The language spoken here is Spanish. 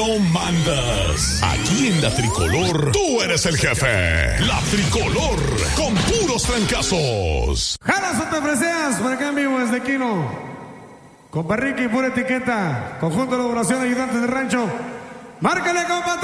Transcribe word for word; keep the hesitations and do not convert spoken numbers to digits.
no mandas. Aquí en La Tricolor, tú eres el jefe. La Tricolor, con puros trancazos. Jalas o te freseas, por acá en vivo desde Quino. Compa Ricky, pura etiqueta. Conjunto de elaboración de ayudantes de rancho. Márcale, compa.